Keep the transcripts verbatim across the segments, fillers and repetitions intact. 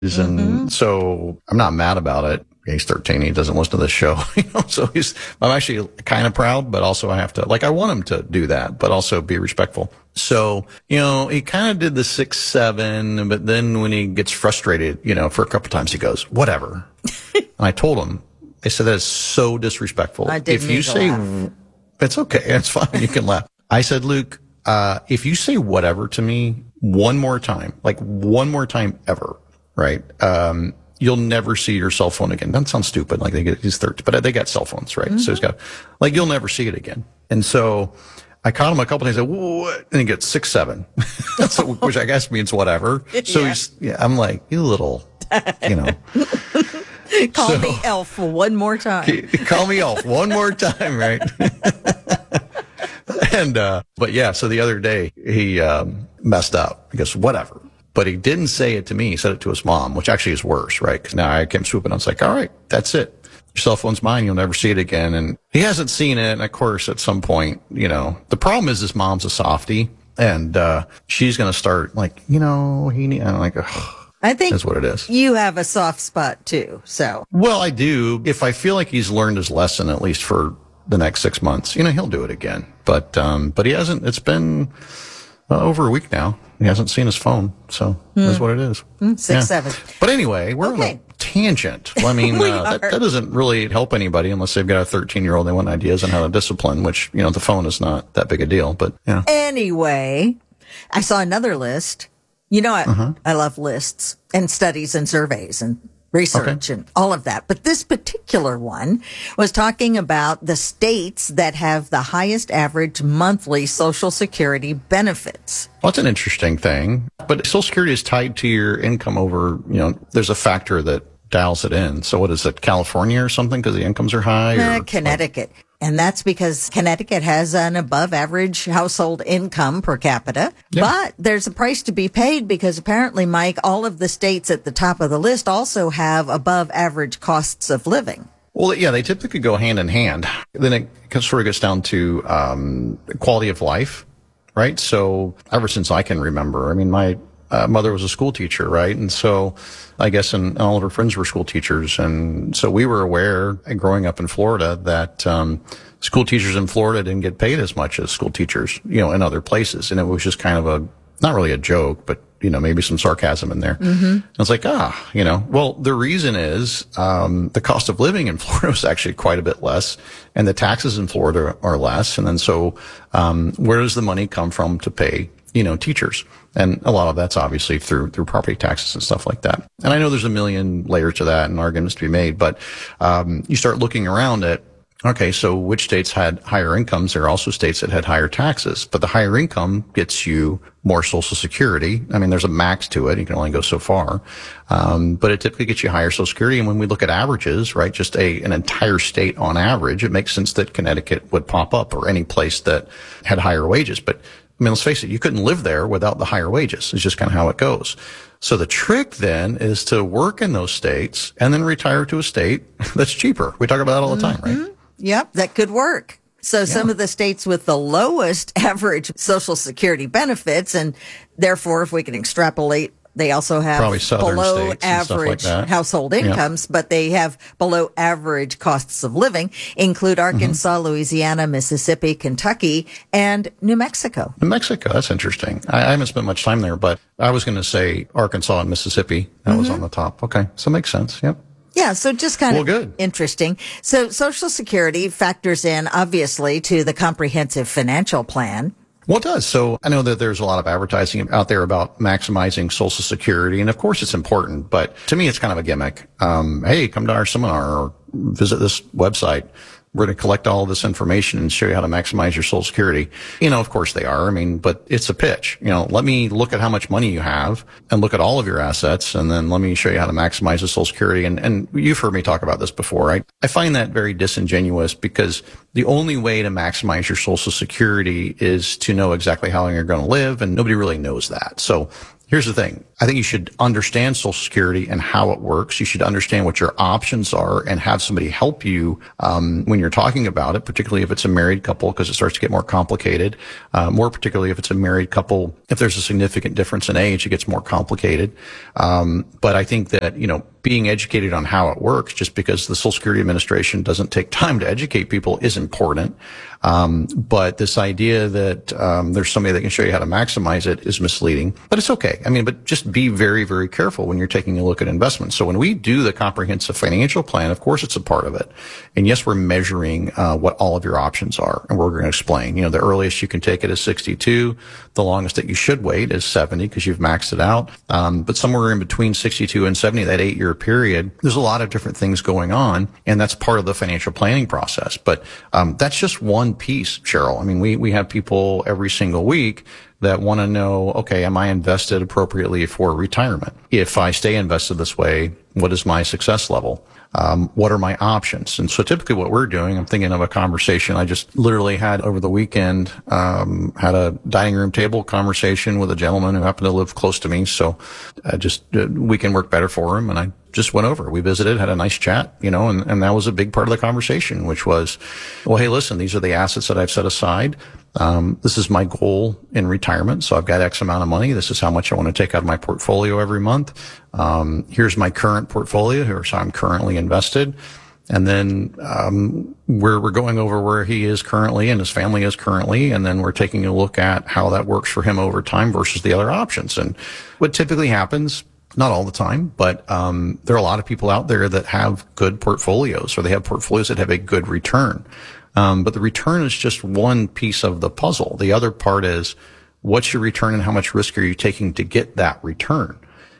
And mm-hmm. so I'm not mad about it. He's thirteen. He doesn't listen to this show, you know, so he's, I'm actually kind of proud, but also I have to, like, I want him to do that, but also be respectful. So, you know, he kind of did the six, seven, but then when he gets frustrated, you know, for a couple times he goes, whatever. And I told him, I said, that is so disrespectful. I didn't if you say, laugh. It's okay. It's fine. You can laugh. I said, Luke, uh, if you say whatever to me one more time, like one more time ever, right? Um, you'll never see your cell phone again. That sounds stupid. Like they get, he's thirty, but they got cell phones, right? Mm-hmm. So he's got, like, you'll never see it again. And so I caught him a couple of times. I said, what? And he gets six, seven, so, which I guess means whatever. So yeah. he's, yeah, I'm like, you little, you know. Call so, me Elf one more time. Call me Elf one more time, right? and, uh, but yeah, so the other day he, um, messed up. He goes, whatever. But he didn't say it to me. He said it to his mom, which actually is worse, right? Because now I came swooping. I was like, all right, that's it. Your cell phone's mine. You'll never see it again. And he hasn't seen it. And of course, at some point, you know, the problem is his mom's a softie. And uh she's going to start like, you know, he need, I'm like, ugh. I think that's what it is. You have a soft spot too. So, well, I do. If I feel like he's learned his lesson, at least for the next six months, you know, he'll do it again. But, um, but he hasn't, it's been uh, over a week now. He hasn't seen his phone. So mm. that's what it is. Mm, six, yeah. seven. But anyway, we're okay. on a tangent. I mean, uh, that, that doesn't really help anybody unless they've got a thirteen year old. They want ideas on how to discipline, which, you know, the phone is not that big a deal, but yeah. Anyway, I saw another list. You know, I, uh-huh. I love lists and studies and surveys and research okay. and all of that. But this particular one was talking about the states that have the highest average monthly Social Security benefits. Well, that's an interesting thing. But Social Security is tied to your income over, you know, there's a factor that dials it in. So what is it, California or something because the incomes are high? Uh, or, Connecticut. Like, and that's because Connecticut has an above average household income per capita. Yeah. But there's a price to be paid because apparently, Mike, all of the states at the top of the list also have above average costs of living. Well, yeah, they typically go hand in hand. Then it sort of gets down to um, quality of life, right? So ever since I can remember, I mean, my uh, mother was a school teacher, right? And so I guess and all of her friends were school teachers. And so we were aware, growing up in Florida, that um, school teachers in Florida didn't get paid as much as school teachers, you know, in other places. And it was just kind of a, not really a joke, but, you know, maybe some sarcasm in there. Mm-hmm. I was like, ah, you know, well, the reason is um, the cost of living in Florida was actually quite a bit less, and the taxes in Florida are less. And then so um, where does the money come from to pay, you know, teachers? And a lot of that's obviously through, through property taxes and stuff like that. And I know there's a million layers to that and arguments to be made, but, um, you start looking around at, okay, so which states had higher incomes? There are also states that had higher taxes, but the higher income gets you more Social Security. I mean, there's a max to it. You can only go so far. Um, but it typically gets you higher Social Security. And when we look at averages, right, just a, an entire state on average, it makes sense that Connecticut would pop up or any place that had higher wages. But I mean, let's face it, you couldn't live there without the higher wages. It's just kind of how it goes. So the trick then is to work in those states and then retire to a state that's cheaper. We talk about that all the time, mm-hmm. right? Yep, that could work. So yeah. Some of the states with the lowest average Social Security benefits, and therefore, if we can extrapolate, they also have below average like household incomes, yeah. but they have below average costs of living, include Arkansas, mm-hmm. Louisiana, Mississippi, Kentucky, and New Mexico. New Mexico, that's interesting. I, I haven't spent much time there, but I was going to say Arkansas and Mississippi. That mm-hmm. was on the top. Okay, so it makes sense. Yep. Yeah, so just kind well, of good. interesting. So Social Security factors in, obviously, to the comprehensive financial plan. Well, it does. So I know that there's a lot of advertising out there about maximizing Social Security. And of course, it's important. But to me, it's kind of a gimmick. Um, hey, come to our seminar or visit this website. We're going to collect all of this information and show you how to maximize your Social Security. You know, of course they are. I mean, but it's a pitch. You know, let me look at how much money you have and look at all of your assets, and then let me show you how to maximize the Social Security. And, and you've heard me talk about this before, right? I find that very disingenuous because the only way to maximize your Social Security is to know exactly how long you're going to live, and nobody really knows that. So Here's the thing. I think you should understand Social Security and how it works. You should understand what your options are and have somebody help you um, when you're talking about it, particularly if it's a married couple, because it starts to get more complicated. Uh, more particularly if it's a married couple, if there's a significant difference in age, it gets more complicated. Um, but I think that, you know, being educated on how it works, just because the Social Security Administration doesn't take time to educate people, is important. Um, but this idea that um, there's somebody that can show you how to maximize it is misleading. But it's okay. I mean, but just be very, very careful when you're taking a look at investments. So when we do the comprehensive financial plan, of course, it's a part of it. And yes, we're measuring uh, what all of your options are, and we're going to explain. You know, the earliest you can take it is sixty-two. The longest that you should wait is seventy because you've maxed it out. Um, but somewhere in between sixty-two and seventy, that eight-year period, there's a lot of different things going on, and that's part of the financial planning process. But um, that's just one piece, Cheryl. I mean, we we have people every single week that want to know, okay, am I invested appropriately for retirement? If I stay invested this way, what is my success level? Um, what are my options? And so typically what we're doing, I'm thinking of a conversation I just literally had over the weekend, um, had a dining room table conversation with a gentleman who happened to live close to me. So uh, just uh, weekend worked better for him. And I just went over. We visited, had a nice chat, you know, and, and that was a big part of the conversation, which was, well, hey, listen, these are the assets that I've set aside. Um, this is my goal in retirement. So I've got X amount of money. This is how much I want to take out of my portfolio every month. Um, here's my current portfolio. Here's how I'm currently invested. And then, um, we're, we're going over where he is currently and his family is currently. And then we're taking a look at how that works for him over time versus the other options. And what typically happens, not all the time, but um, there are a lot of people out there that have good portfolios, or they have portfolios that have a good return. Um, but the return is just one piece of the puzzle. The other part is, what's your return and how much risk are you taking to get that return?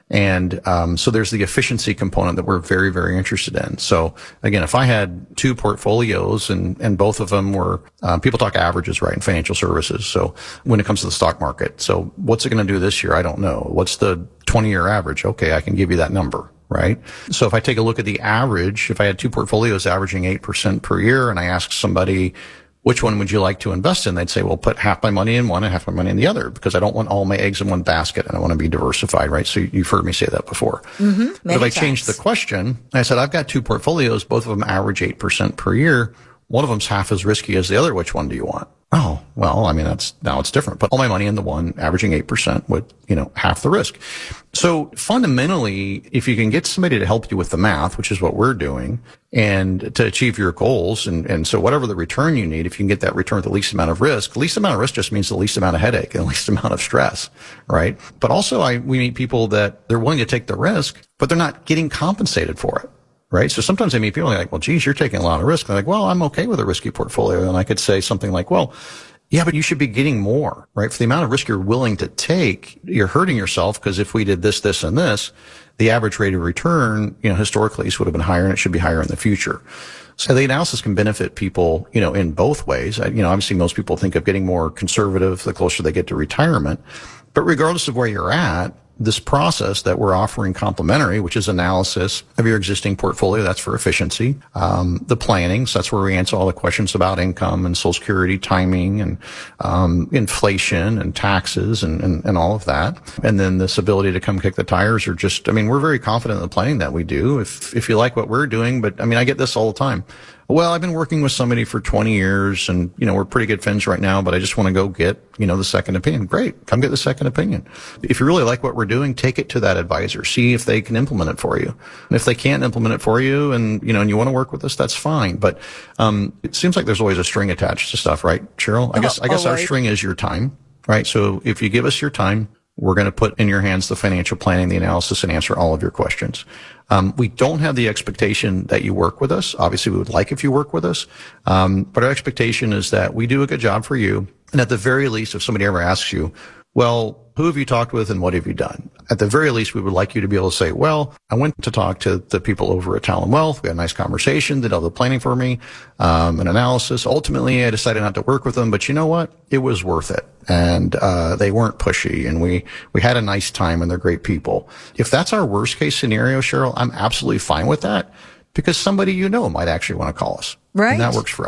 And um, so there's the efficiency component that we're very, very interested in. So again, if I had two portfolios and, and both of them were, uh, people talk averages, right, in financial services. So when it comes to the stock market, so what's it going to do this year? I don't know. What's the twenty-year average? Okay, I can give you that number, right? So if I take a look at the average, if I had two portfolios averaging eight percent per year and I ask somebody, which one would you like to invest in? They'd say, well, put half my money in one and half my money in the other, because I don't want all my eggs in one basket and I want to be diversified, right? So you've heard me say that before. Mm-hmm. But if I changed the question, I said, I've got two portfolios, both of them average eight percent per year. One of them's half as risky as the other. Which one do you want? Oh, well, I mean, that's, now it's different. Put all my money in the one averaging eight percent with, you know, half the risk. So fundamentally, if you can get somebody to help you with the math, which is what we're doing, and to achieve your goals, and, and so whatever the return you need, if you can get that return with the least amount of risk, the least amount of risk just means the least amount of headache and the least amount of stress, right? But also I, we meet people that they're willing to take the risk, but they're not getting compensated for it. Right. So sometimes I meet people like, well, geez, you're taking a lot of risk. And they're like, well, I'm okay with a risky portfolio. And I could say something like, well, yeah, but you should be getting more, right? For the amount of risk you're willing to take, you're hurting yourself, because if we did this, this, and this, the average rate of return, you know, historically would have been higher, and it should be higher in the future. So the analysis can benefit people, you know, in both ways. I, you know, obviously most people think of getting more conservative the closer they get to retirement. But regardless of where you're at, this process that we're offering complimentary, which is analysis of your existing portfolio, that's for efficiency. Um, the planning, so that's where we answer all the questions about income and Social Security timing and um, inflation and taxes and, and, and all of that. And then this ability to come kick the tires, or just, I mean, we're very confident in the planning that we do. If if you like what we're doing, but I mean, I get this all the time. Well, I've been working with somebody for twenty years and, you know, we're pretty good friends right now, but I just want to go get, you know, the second opinion. Great. Come get the second opinion. If you really like what we're doing, take it to that advisor. See if they can implement it for you. And if they can't implement it for you and, you know, and you want to work with us, that's fine. But, um, it seems like there's always a string attached to stuff, right, Cheryl? I guess, I guess our string is your time, right? So if you give us your time, we're going to put in your hands the financial planning, the analysis, and answer all of your questions. Um, we don't have the expectation that you work with us. Obviously, we would like if you work with us. Um, but our expectation is that we do a good job for you. And at the very least, if somebody ever asks you, well, who have you talked with and what have you done? At the very least, we would like you to be able to say, well, I went to talk to the people over at Talon Wealth. We had a nice conversation. They did all the planning for me, um, an analysis. Ultimately, I decided not to work with them, but you know what? It was worth it. And, uh, they weren't pushy, and we, we had a nice time, and they're great people. If that's our worst case scenario, Cheryl, I'm absolutely fine with that, because somebody you know might actually want to call us. Right. And that works for us.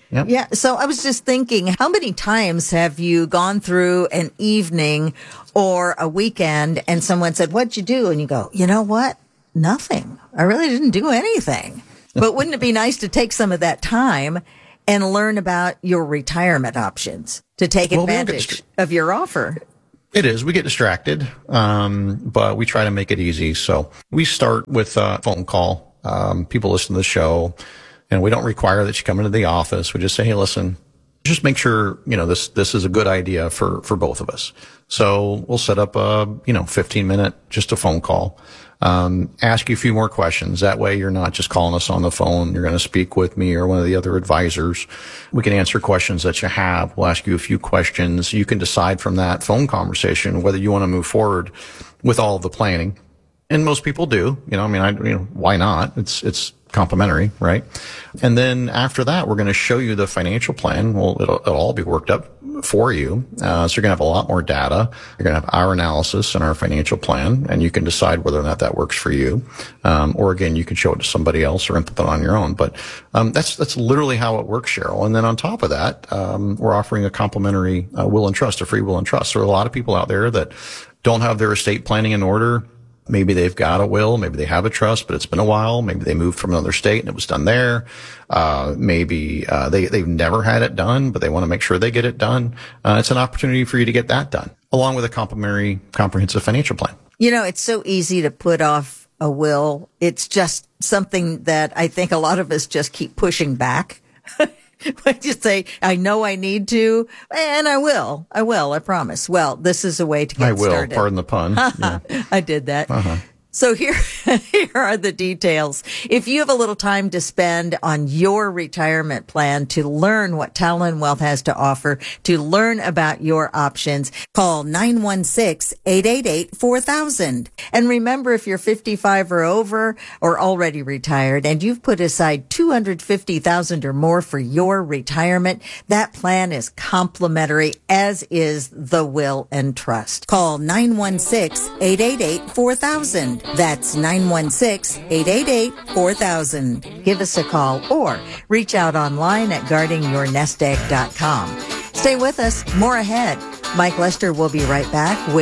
Yep. Yeah. So I was just thinking, how many times have you gone through an evening or a weekend and someone said, "What'd you do?" And you go, "You know what? Nothing. I really didn't do anything." But wouldn't it be nice to take some of that time and learn about your retirement options to take well, advantage of your offer? It is. We get distracted, um, but we try to make it easy. So we start with a phone call. Um, people listen to the show, and we don't require that you come into the office. We just say, "Hey, listen, just make sure, you know, this, this is a good idea for, for both of us." So we'll set up a, you know, fifteen minute, just a phone call. Um, ask you a few more questions. That way you're not just calling us on the phone. You're going to speak with me or one of the other advisors. We can answer questions that you have. We'll ask you a few questions. You can decide from that phone conversation whether you want to move forward with all of the planning. And most people do. You know, I mean, I, you know, why not? It's, it's complimentary, right? And then after that, we're going to show you the financial plan. Well, it'll, it'll all be worked up for you. Uh, so you're going to have a lot more data. You're going to have our analysis and our financial plan, and you can decide whether or not that works for you. Um, or again, you can show it to somebody else or implement it on your own. But, um, that's, that's literally how it works, Cheryl. And then on top of that, um, we're offering a complimentary uh, will and trust, a free will and trust. There are a lot of people out there that don't have their estate planning in order. Maybe they've got a will, maybe they have a trust, but it's been a while. Maybe they moved from another state and it was done there. Uh, maybe, uh, they, they've never had it done, but they want to make sure they get it done. Uh, it's an opportunity for you to get that done, along with a complimentary comprehensive financial plan. You know, it's so easy to put off a will. It's just something that I think a lot of us just keep pushing back. When you say, "I know I need to," and I will, I will, I promise. Well, this is a way to get I will, started. Pardon the pun. Yeah. I did that. Uh-huh. So here, here are the details. If you have a little time to spend on your retirement plan to learn what Talon Wealth has to offer, to learn about your options, call nine one six, eight eight eight, four thousand. And remember, if you're fifty-five or over or already retired and you've put aside two hundred fifty thousand dollars or more for your retirement, that plan is complimentary, as is the will and trust. Call nine one six, eight eight eight, four thousand. That's nine one six, eight eight eight, four thousand. Give us a call or reach out online at guarding your nest egg dot com. Stay with us. More ahead. Mike Lester will be right back with